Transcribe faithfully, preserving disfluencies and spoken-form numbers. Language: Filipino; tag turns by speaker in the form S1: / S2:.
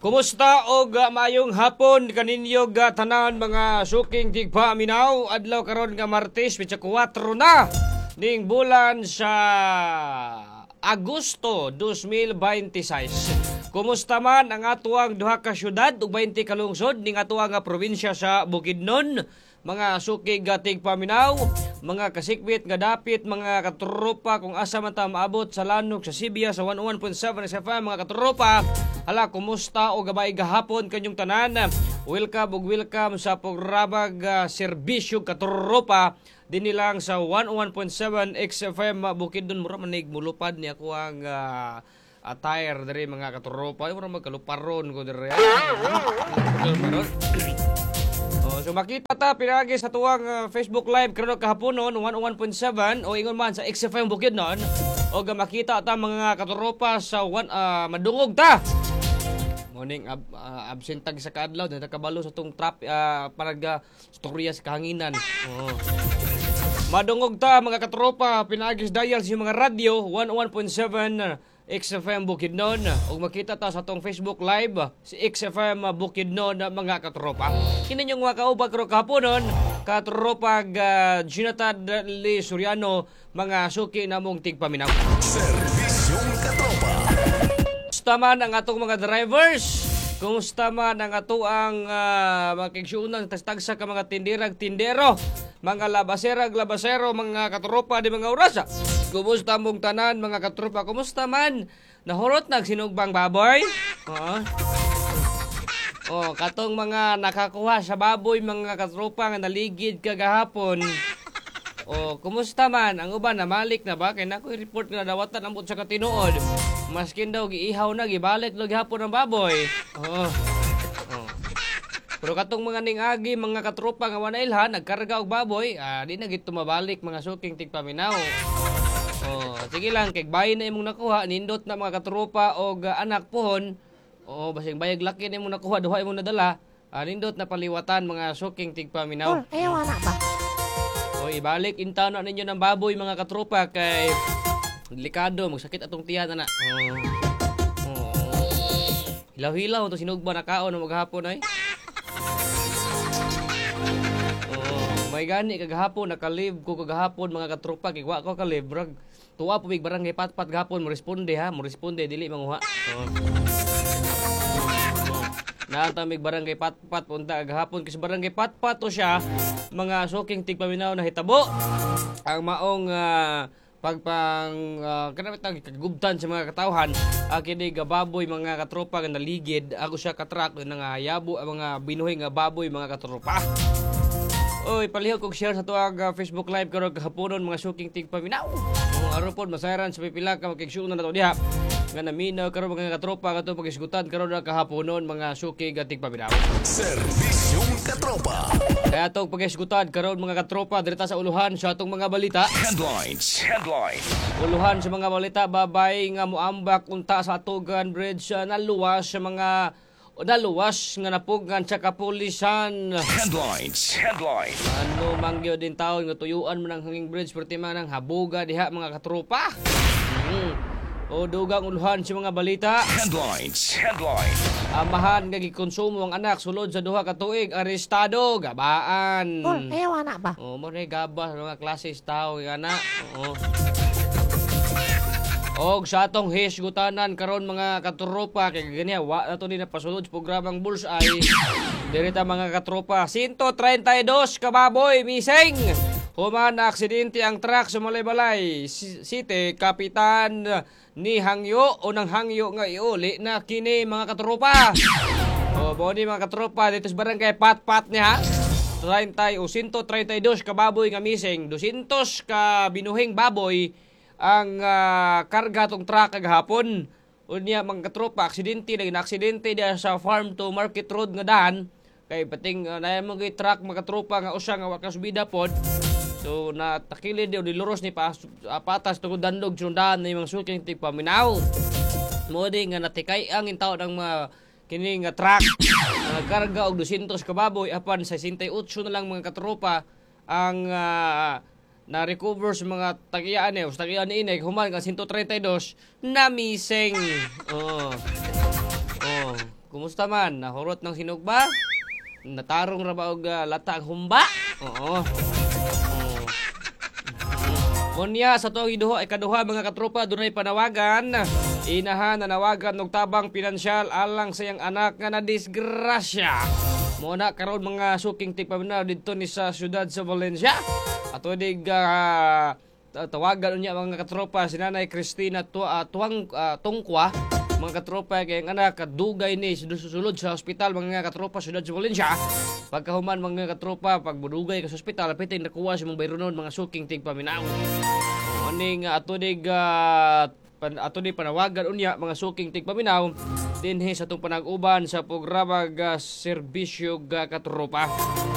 S1: Kumusta og uh, maayong hapon kaninyo ga tanan mga suking tigpaminaw adlaw karon nga Martes pitsa kuwatro na ning bulan sa Agosto dos mil veintiséis. Kumusta man ang atuang duha ka syudad ug twenty ka lungsod ning atuang nga probinsya sa Bukidnon? Mga sukig gatig paminaw, mga kasikbit nga dapit, mga katropa kung asa man ta maabot sa lanok sa Sibia sa one oh one point seven S F M, mga katropa. Hala, kumusta o gabay gahapon kanyong tanan? Welcome ug welcome sa programa uh, serbisyo katropa din nilang sa one oh one point seven X F M Bukidnon. Mura manig mulupad ni ako ang uh, attire diri mga katropa. Mura magkaluparon ko diri. So makita ta pinagi sa tuwang uh, Facebook Live karon kahaponon one oh one point seven o ingon man sa X F M Bukidnon o makita ta mga katropa sa one, uh, madungog ta. Morning ab, uh, absent tag sa kaadlaw na nakabalo sa tong trap uh, parang uh, storya sa kahanginan. Oh. Madungog ta mga katropa pinagi sa dial sa mga radio one oh one point seven X F M Bukidnon ug makita ta sa tong Facebook Live si X F M Bukidnon mga katropa. Kini yung mga kaubag ro kahaponon katropa uh, Jonathan Lee Soriano mga suki namong tigpaminaw.
S2: Serbisyong katropa.
S1: Kumusta man ang atong mga drivers? Kumusta man ang atuang uh, makigsuunan tagsa ka mga tindirag tindero? Mga labaserag labasero mga katropa di mga orasa. Kumusta mong tanan mga katropa? Kumusta man? Nahurot nagsinugbang baboy? Oo. Oh, katong mga nakakuha sa baboy mga katropa nga naligid kagahapon. Oh, kumusta man? Ang uban namalik na ba? Kaya na ko report nga dawatan ambot sa katinuod. Maskin daw giihaw na gibalik daw gihapon ang baboy. Oh. Oh. Pero katong mga ning-agi mga katropa nga wanailhan nagkarga og baboy, ah, di na gid tumabalik mga suking tigpaminaw. Oh, sige lang kay bayin na imong nakuha nindot na mga katropa og uh, anak pohon. Oh, basing bayag laki na imong nakuha duha imong nadala. Ah, nindot na paliwatan mga suking tigpaminaw.
S3: Oh, ayaw anak ba?
S1: O ibalik intaw na ninyo ng baboy mga katropa kay delikado magsakit atong tiyan na. Oh. Oh. Hilaw-hilaw to sinugba na kaon maghapon ay. Oh, may gani kagahapon nakalib ko kagahapon mga katropa kay wa ko kalib brag tuwa po big barangay patpat gahapon mo responde ha mo responde dili manguha. Oh. Natamig barangay patpat punta gahapon kasi barangay patpat to siya mga suking tigpaminaw na hitabo ang maong uh, pagpang uh, kanang kagubtan sa mga katawhan akini uh, gababoy mga katropa nga naligid ako siya katrak nga yabo ang mga binuhay nga baboy mga katropa. Oy palihog kog share sa tuwag uh, Facebook Live karon kahaponon mga suking tigpaminaw. Ang araw pod masayaran sa pipila ka makigsuon na to diha nga naminaw karon mga katropa kato pagisgutan karon na kahaponon mga suki gatig paminaw.
S2: Serbisyong katropa.
S1: Kaya atong pagisgutan karon mga katropa direta sa uluhan sa atong mga balita.
S2: Headlines. Headlines.
S1: Uluhan sa mga balita babay nga moambak unta sa Atugan Bridge uh, naluwas sa mga naluwas nga napugan sa kapulisan.
S2: Headlines. Headlines.
S1: Ano mangyo din taon nga tuyuan man ang hanging bridge perti man ang habuga diha mga katropa. Hmm. O dugang uluhan sa mga balita.
S2: Headlines. Headlines.
S1: Amahan nga gikonsumo ang anak sulod sa duha ka tuig arestado gabaan.
S3: Oh, ayaw anak ba?
S1: O mo ray gabas mga klase tao ana. Oo. Og sa atong hisgutanan karon mga katropa kay ganiya wa na to ni napasulod sa programang Bullseye. Direta mga katropa one thirty-two ka baboy mising. Human na aksidente ang truck sa Malaybalay City, Kapitan ni Hangyo o ng Hangyo nga iuli na kini mga katropa. O boni mga katropa dito sa barangay Patpat niya. thirty o one thirty-two ka baboy nga missing, two hundred ka binuhing baboy ang uh, karga tong truck kagahapon. Unya mga katropa aksidente na aksidente dia sa farm to market road nga dahan kay pating uh, na mo gay truck mga katropa nga usa nga wa kasubida pod. So natakilid daw diluros ni pa, uh, patas tungod dandog sundan ni mga suking tigpaminaw. Mo di nga natikay ang intaw ng mga kini nga truck nga karga og two hundred ka baboy apan sa sixty-eight na lang mga katropa ang uh, na-recover sa mga tagiyaan eh, o sa tagiyaan ni inay, human ka one thirty-two na missing. Oh. Oh. kumusta man? Nahurot ng sinugba? Natarong ra ba og ah, lata ang humba? Oo. Oo. Munya sa tuong iduha ikaduha mga katropa dunay panawagan. Inahan nanawagan og tabang pinansyal alang sa iyang anak nga nadisgrasya. Muna karon mga suking tigpaminaw didto ni sa syudad sa Valencia. Ato dig ah, tawagan unya mga katropa si Nanay Cristina tu, uh, tuwang uh, tungkwa mga katropa kay ang anak kadugay ni susulod sa ospital mga katropa syudad sa Valencia. Pagkahuman mga katropa pagbudugay ka sa ospital apiting nakuha si mong bayronon mga suking tigpaminaw. Aning uh, ato dig uh, pan, ato di panawagan unya mga suking tigpaminaw dinhi sa itong panag-uban sa programa ga serbisyo ga katropa.